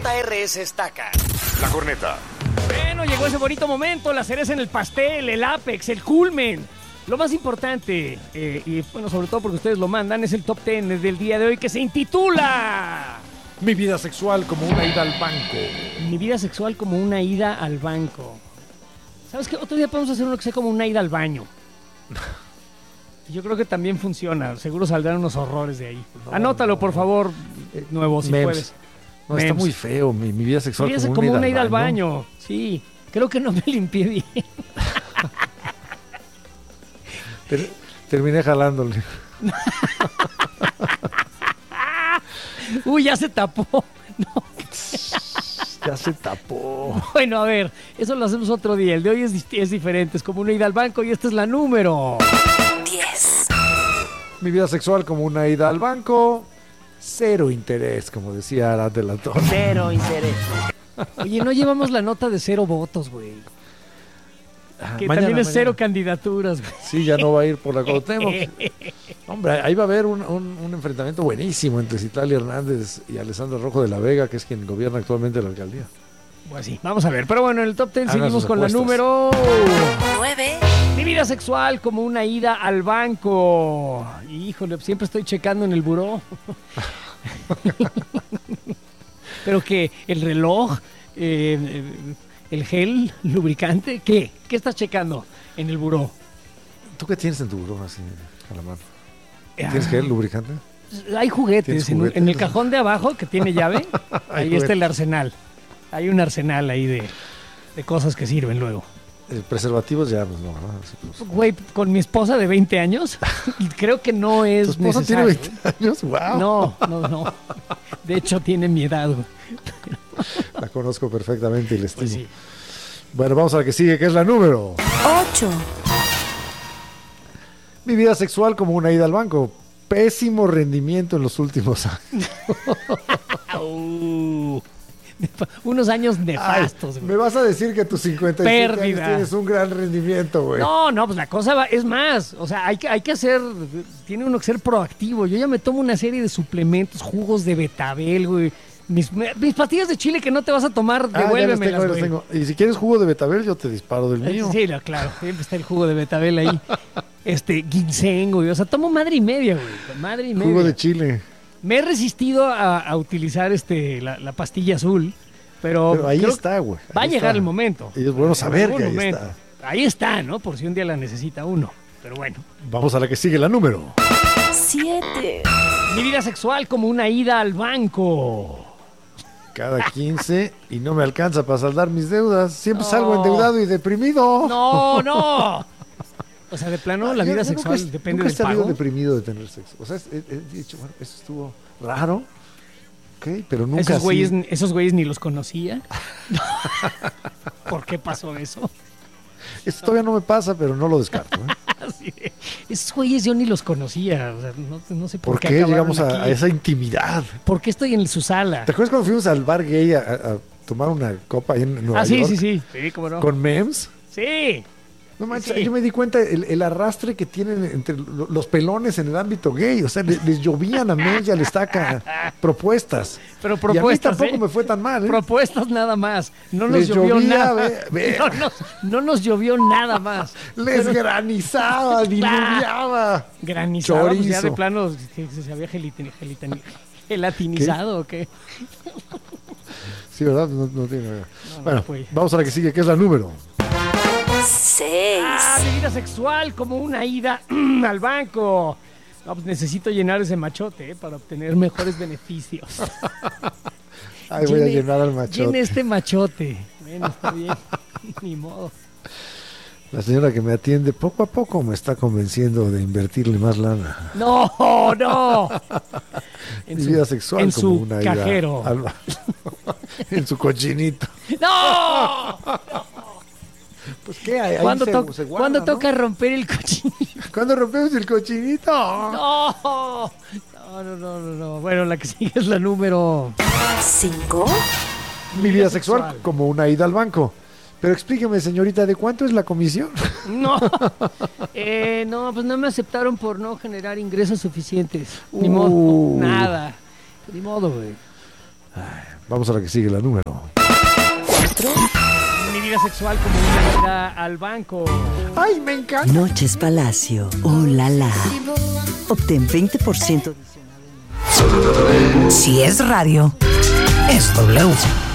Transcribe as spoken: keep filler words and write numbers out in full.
J R S Estaca. La corneta. Bueno, llegó ese bonito momento, la cereza en el pastel, el ápex, el culmen. Lo más importante, eh, y bueno, sobre todo porque ustedes lo mandan, es el top ten del día de hoy que se intitula... Mi vida sexual como una ida al banco. Mi vida sexual como una ida al banco. ¿Sabes qué? Otro día podemos hacer uno que sea como una ida al baño. Yo creo que también funciona. Seguro saldrán unos horrores de ahí. No, Anótalo, no. por favor, nuevo, si Mems. puedes. No, está muy feo. Mi, mi vida sexual mi vida como, como una, una ida, ida al al baño. baño. Sí, creo que no me limpié bien. Ter, terminé jalándole. Uy, ya se tapó. No. Ya se tapó. Bueno, a ver, eso lo hacemos otro día. El de hoy es, es diferente. Es como una ida al banco y esta es la número diez. Mi vida sexual como una ida al banco. Cero interés, como decía Arad de la Torre. Cero interés. Oye, no llevamos la nota de cero votos, güey. Ah, Que mañana, también es mañana. cero candidaturas, güey. Sí, ya no va a ir por la Cuauhtémoc. Hombre, ahí va a haber un, un, un enfrentamiento buenísimo entre Citlali Hernández y Alessandro Rojo de la Vega, que es quien gobierna actualmente la alcaldía. Pues sí, vamos a ver. Pero bueno, en el top ten Hagan seguimos sus con apuestas. la número... nueve. Mi vida sexual como una ida al banco. Híjole, siempre estoy checando en el buró. Pero que el reloj, eh, el gel, lubricante, ¿qué? ¿Qué estás checando en el buró? ¿Tú qué tienes en tu buró así a la mano? ¿Tienes Ah, gel, lubricante? Hay juguetes. ¿Tienes En, juguetes? en el cajón de abajo que tiene llave, ahí juguetes. está el arsenal. Hay un arsenal ahí de, de cosas que sirven luego. Eh, preservativos ya, pues no, ¿verdad? Sí, pues. Güey, con mi esposa de veinte años, creo que no es ¿Tu esposa necesario. tiene veinte años? ¡Wow! No, no, no. De hecho, tiene mi edad, güey. La conozco perfectamente y la estimo. Pues sí. Bueno, vamos a la que sigue, que es la número. ocho. Mi vida sexual como una ida al banco. Pésimo rendimiento en los últimos años. Uh, unos años nefastos, Ay, güey. me vas a decir que a tus cincuenta y cinco años Pérdida. tienes un gran rendimiento, güey. No, no, pues la cosa va, es más, o sea, hay que, hay que hacer, tiene uno que ser proactivo. Yo ya me tomo una serie de suplementos, jugos de betabel, güey. Mis, mis pastillas de chile que no te vas a tomar, Ah, ya los devuélvemelas, tengo, ya los güey. tengo. Y si quieres jugo de betabel, yo te disparo del mío. Sí, no, claro, siempre está el jugo de betabel ahí. Este, ginseng, güey. O sea, tomo madre y media, güey. Madre y media. Jugo de chile. Me he resistido a, a utilizar este, la, la pastilla azul, pero, Pero ahí creo está, güey. que va a Ahí llegar está. el momento. Y es bueno saber En que algún ahí momento. está. Ahí está, ¿no? Por si un día la necesita uno. Pero bueno. Vamos a la que sigue, la número. siete. Mi vida sexual como una ida al banco. Cada quince y no me alcanza para saldar mis deudas. Siempre No. salgo endeudado y deprimido. No, no. O sea, de plano, la Yo- vida yo nunca sexual he- depende nunca del he salido pago. deprimido de tener sexo. O sea, he, he dicho, bueno, eso estuvo raro. Ok, pero nunca Esos así. güeyes, esos güeyes ni los conocía. ¿Por qué pasó eso? Esto todavía no me pasa, pero no lo descarto. ¿eh? Así de, esos güeyes yo ni los conocía. O sea, no, no sé por, ¿Por qué acabaron llegamos a, aquí. a esa intimidad? ¿Por qué estoy en su sala? ¿Te acuerdas cuando fuimos al bar gay a, a- a tomar una copa ahí en Nueva Ah, sí, York? sí, sí. Sí, cómo no. Con memes. Sí. No manches, Sí. yo me di cuenta el, el arrastre que tienen entre lo- los pelones en el ámbito gay. O sea, les, les llovían a Mel y a la Estaca propuestas. Pero Y a mí propuestas, tampoco ¿eh? me fue tan mal, ¿eh? Propuestas nada más. No nos Les llovió llovía, nada. ve- ve. No, nos, no nos llovió nada más. Les granizaba, diluviaba. Granizado, pues ya Chorizo. de plano que se había gelitin- gelitin- gelatinizado o qué. Sí, ¿verdad? No, no tiene nada. no Bueno, fue. vamos a la que sigue, que es la número. seis. Ah, mi vida sexual como una ida al banco. No, pues necesito llenar ese machote, ¿eh? Para obtener mejores beneficios. Ay, voy a Llene- llenar al machote. Llene este machote. Bueno, está bien. Ni modo. La señora que me atiende poco a poco me está convenciendo de invertirle más lana. No, no. En Mi su- vida sexual en como su una ida cajero. al ba- en su cochinito. ¡No! Pues qué hay. Ahí ¿Cuándo, se- to- se guarda, ¿cuándo ¿no? toca romper el cochinito? ¿Cuándo rompemos el cochinito? No. No, no, no, no, no. Bueno, la que sigue es la número... cinco. Mi vida sexual, sexual. como una ida al banco. Pero explíqueme, señorita, ¿de cuánto es la comisión? No. Eh, no, pues no me aceptaron por no generar ingresos suficientes. Ni modo. Uh. Nada. Ni modo, güey. Vamos a la que sigue, la número. Mi vida sexual como una ida al banco. ¡Ay, me encanta! Noches Palacio. Oh, la, la. Obtén veinte por ciento. Si es radio, es W.